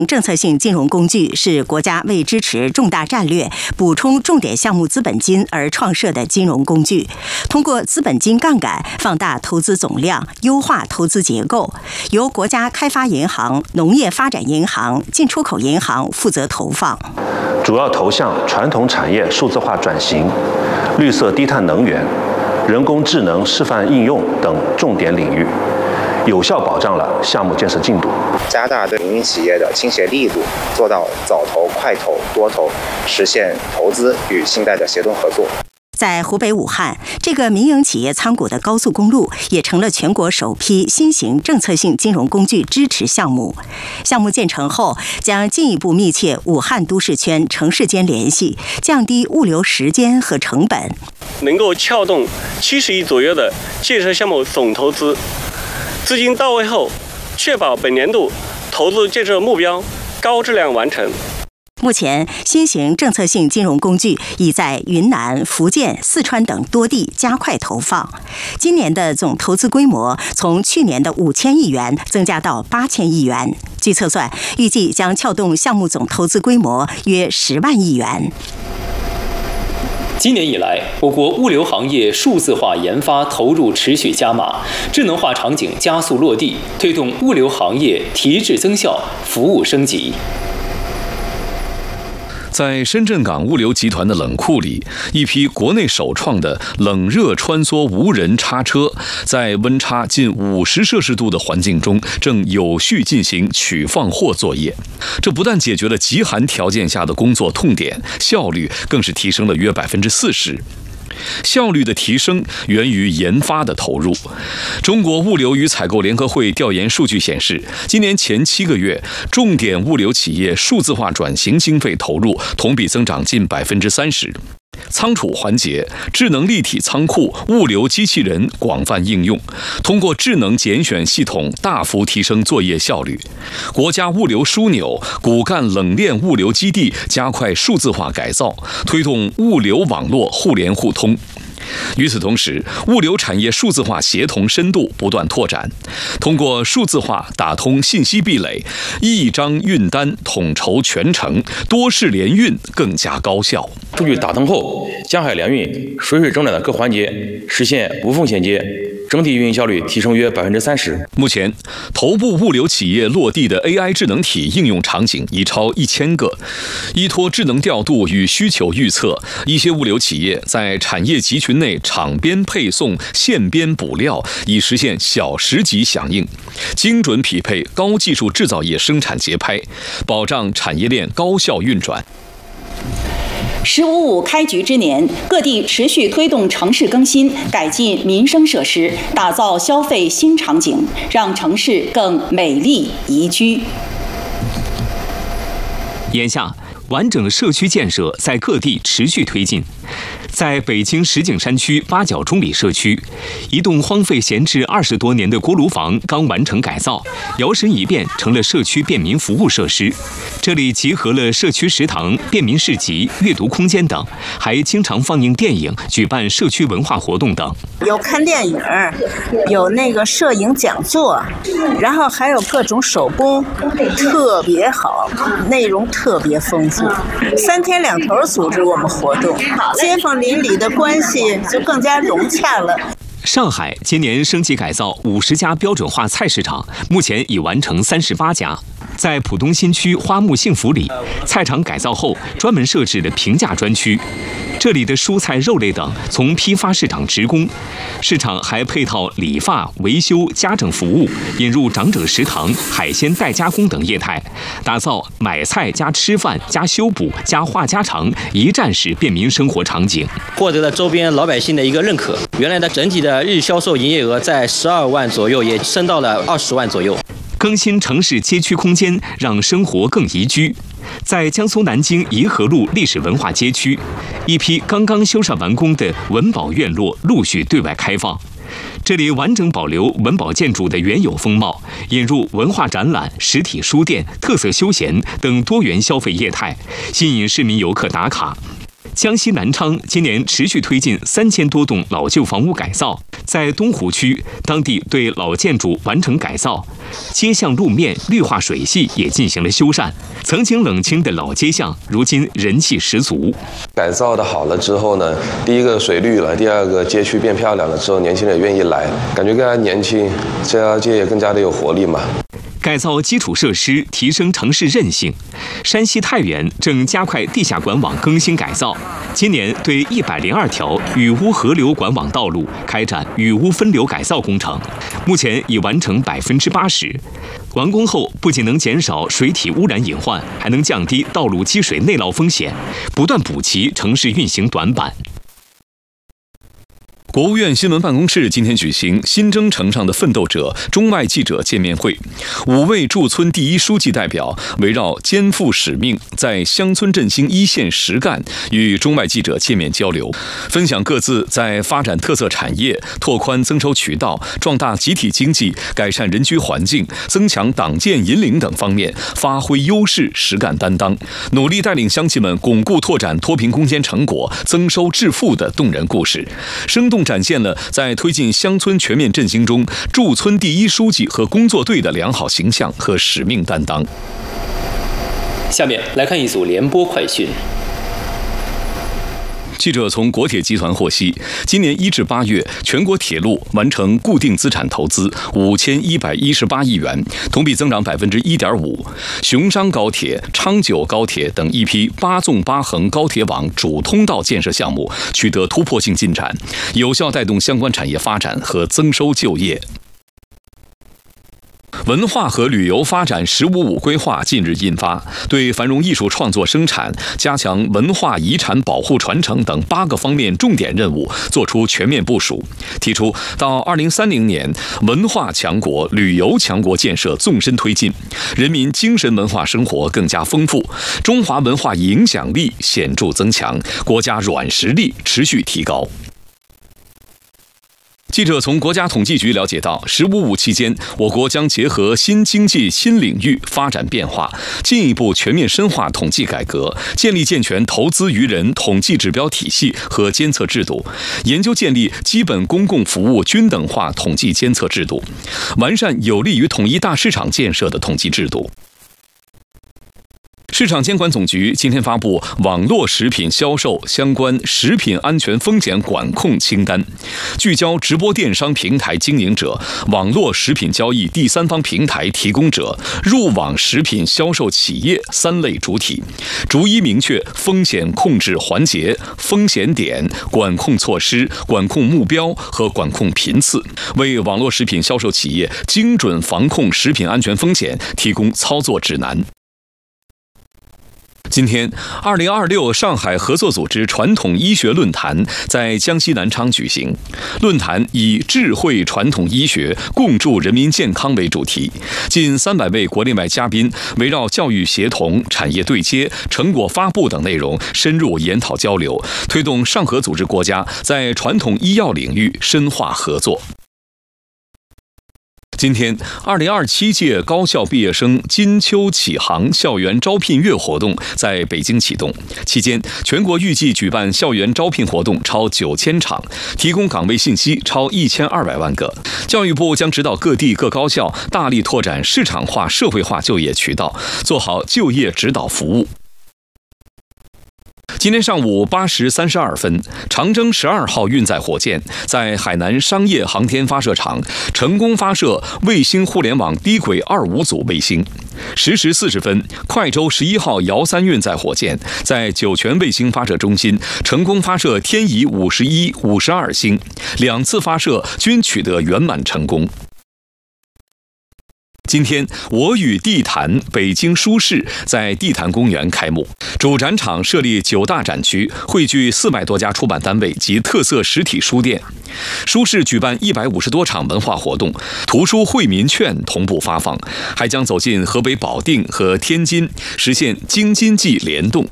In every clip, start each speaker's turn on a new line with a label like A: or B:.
A: 政策性金融工具是国家为支持重大战略、补充重点项目资本金而创设的金融工具。通过资本金杠杆放大投资总量，优化投资结构，由国家开发银行、农业发展银行、进出口银行负责投放，
B: 主要投向传统产业数字化转型、绿色低碳能源、人工智能示范应用等重点领域，有效保障了项目建设进度，
C: 加大对民营企业的倾斜力度，做到早投、快投、多投，实现投资与信贷的协同合作。
A: 在湖北武汉，这个民营企业参股的高速公路也成了全国首批新型政策性金融工具支持项目。项目建成后，将进一步密切武汉都市圈城市间联系，降低物流时间和成本，
D: 能够撬动70亿左右的建设项目总投资。资金到位后，确保本年度投资建设目标高质量完成。
A: 目前，新型政策性金融工具已在云南、福建、四川等多地加快投放。今年的总投资规模从去年的5000亿元增加到8000亿元。据测算，预计将撬动项目总投资规模约10万亿元。
E: 今年以来，我国物流行业数字化研发投入持续加码，智能化场景加速落地，推动物流行业提质增效、服务升级。
F: 在深圳港物流集团的冷库里，一批国内首创的冷热穿梭无人叉车，在温差近50摄氏度的环境中，正有序进行取放货作业。这不但解决了极寒条件下的工作痛点，效率更是提升了约40%。效率的提升源于研发的投入。中国物流与采购联合会调研数据显示，今年前7个月，重点物流企业数字化转型经费投入同比增长近30%。仓储环节、智能立体仓库、物流机器人广泛应用，通过智能拣选系统大幅提升作业效率。国家物流枢纽、骨干冷链物流基地加快数字化改造，推动物流网络互联互通。与此同时，物流产业数字化协同深度不断拓展，通过数字化打通信息壁垒，一张运单统筹全程，多式联运更加高效。
G: 数据打通后，江海联运、水水正转的各环节实现无缝衔接，整体运营效率提升约30%。
F: 目前，头部物流企业落地的 AI 智能体应用场景已超1000个。依托智能调度与需求预测，一些物流企业在产业集群内场边配送、线边补料，以实现小时级响应，精准匹配高技术制造业生产节拍，保障产业链高效运转。
H: “15+5”开局之年，各地持续推动城市更新，改进民生设施，打造消费新场景，让城市更美丽宜居。
E: 眼下，完整社区建设在各地持续推进。在北京石景山区八角中里社区，一栋荒废闲置20多年的锅炉房刚完成改造，摇身一变成了社区便民服务设施。这里集合了社区食堂、便民市集、阅读空间等，还经常放映电影、举办社区文化活动等。
I: 有看电影，有那个摄影讲座，然后还有各种手工，特别好，内容特别丰富。3天2头组织我们活动，街坊邻里的关系就更加融洽了。
E: 上海今年升级改造50家标准化菜市场，目前已完成38家。在浦东新区花木幸福里，菜场改造后专门设置了评价专区，这里的蔬菜、肉类等从批发市场直供。市场还配套理发、维修、家政服务，引入长者食堂、海鲜代加工等业态，打造买菜加吃饭加修补加话家常一站式便民生活场景，
J: 获得了周边老百姓的一个认可。原来的整体的日销售营业额在12万左右，也升到了20万左右。
E: 更新城市街区空间，让生活更宜居。在江苏南京颐和路历史文化街区，一批刚刚修缮完工的文保院落陆续对外开放。这里完整保留文保建筑的原有风貌，引入文化展览、实体书店、特色休闲等多元消费业态，吸引市民游客打卡。 江西南昌今年持续推进3000多栋老旧房屋改造，在东湖区，当地对老建筑完成改造，街巷路面、绿化水系也进行了修缮。曾经冷清的老街巷，如今人气十足。
K: 改造的好了之后呢，第一个水绿了，第二个街区变漂亮了之后，年轻人也愿意来，感觉更加年轻，这条街也更加的有活力嘛。
E: 改造基础设施，提升城市韧性。山西太原正加快地下管网更新改造，今年对102条雨污河流管网道路开展雨污分流改造工程，目前已完成80%。完工后，不仅能减少水体污染隐患，还能降低道路积水内涝风险，不断补齐城市运行短板。
F: 国务院新闻办公室今天举行新征程上的奋斗者中外记者见面会，5位驻村第一书记代表围绕肩负使命，在乡村振兴一线实干与中外记者见面交流，分享各自在发展特色产业、拓宽增收渠道、壮大集体经济、改善人居环境、增强党建引领等方面发挥优势、实干担当，努力带领乡亲们巩固拓展脱贫攻坚成果、增收致富的动人故事，生动展现了在推进乡村全面振兴中驻村第一书记和工作队的良好形象和使命担当。
L: 下面来看一组联播快讯。
F: 记者从国铁集团获悉，今年1至8月，全国铁路完成固定资产投资5118亿元，同比增长1.5%。雄商高铁、昌九高铁等一批8纵8横高铁网主通道建设项目取得突破性进展，有效带动相关产业发展和增收就业。文化和旅游发展“15+5”规划近日印发，对繁荣艺术创作生产、加强文化遗产保护传承等8个方面重点任务作出全面部署，提出到2030年，文化强国、旅游强国建设纵深推进，人民精神文化生活更加丰富，中华文化影响力显著增强，国家软实力持续提高。记者从国家统计局了解到，15+5期间，我国将结合新经济新领域发展变化，进一步全面深化统计改革，建立健全投资于人统计指标体系和监测制度，研究建立基本公共服务均等化统计监测制度，完善有利于统一大市场建设的统计制度。市场监管总局今天发布网络食品销售相关食品安全风险管控清单，聚焦直播电商平台经营者、网络食品交易第三方平台提供者、入网食品销售企业3类主体，逐一明确风险控制环节、风险点、管控措施、管控目标和管控频次，为网络食品销售企业精准防控食品安全风险提供操作指南。今天，2026上海合作组织传统医学论坛在江西南昌举行。论坛以智慧传统医学，共筑人民健康为主题，近300位国内外嘉宾围绕教育协同、产业对接、成果发布等内容深入研讨交流，推动上合组织国家在传统医药领域深化合作。今天，2027届高校毕业生金秋启航校园招聘月活动在北京启动。期间，全国预计举办校园招聘活动超9000场，提供岗位信息超1200万个。教育部将指导各地各高校大力拓展市场化、社会化就业渠道，做好就业指导服务。今天上午8时32分，长征12号运载火箭在海南商业航天发射场成功发射卫星互联网低轨25组卫星。10时40分，快舟11号遥3运载火箭在酒泉卫星发射中心成功发射天仪51、52星，2次发射均取得圆满成功。今天，我与地坛北京书市在地坛公园开幕。主展场设立9大展区，汇聚400多家出版单位及特色实体书店。书市举办150多场文化活动，图书惠民券同步发放，还将走进河北保定和天津，实现京津冀联动。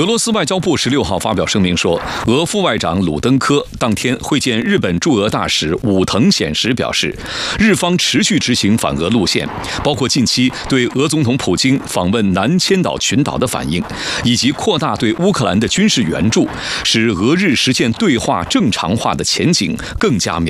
F: 俄罗斯外交部16号发表声明说，俄副外长鲁登科当天会见日本驻俄大使武藤显时表示，日方持续执行反俄路线，包括近期对俄总统普京访问南千岛群岛的反应，以及扩大对乌克兰的军事援助，使俄日实现对话正常化的前景更加渺